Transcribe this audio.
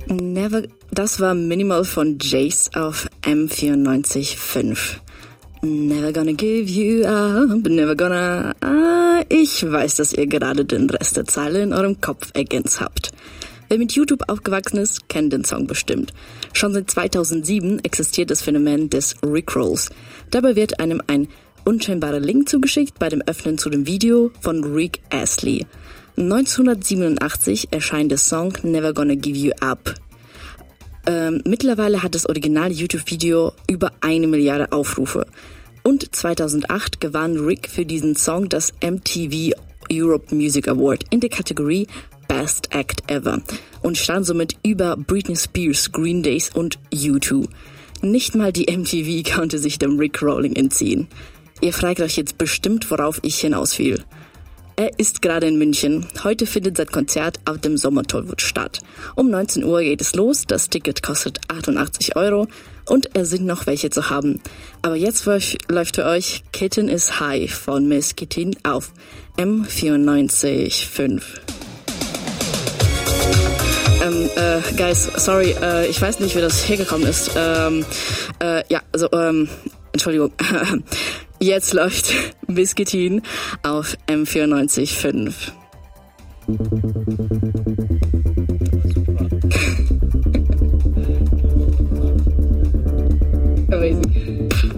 Das war Minimal von Jace auf M94.5. Never gonna give you up, never gonna... ich weiß, dass ihr gerade den Rest der Zeile in eurem Kopf ergänzt habt. Wer mit YouTube aufgewachsen ist, kennt den Song bestimmt. Schon seit 2007 existiert das Phänomen des Rickrolls. Dabei wird einem ein unscheinbarer Link zugeschickt bei dem Öffnen zu dem Video von Rick Astley. 1987 erscheint der Song Never Gonna Give You Up. Mittlerweile hat das originale YouTube-Video über 1 Milliarde Aufrufe. Und 2008 gewann Rick für diesen Song das MTV Europe Music Award in der Kategorie Best Act Ever und stand somit über Britney Spears, Green Days und U2. Nicht mal die MTV konnte sich dem Rickrolling entziehen. Ihr fragt euch jetzt bestimmt, worauf ich hinaus will. Er ist gerade in München. Heute findet sein Konzert auf dem Sommertollwood statt. Um 19 Uhr geht es los, das Ticket kostet 88 € und es sind noch welche zu haben. Aber jetzt läuft für euch Kitten is High von Miss Kittin auf M94.5. Guys, sorry, ich weiß nicht, wie das hergekommen ist. Entschuldigung. Jetzt läuft Miss Kittin auf M94.5.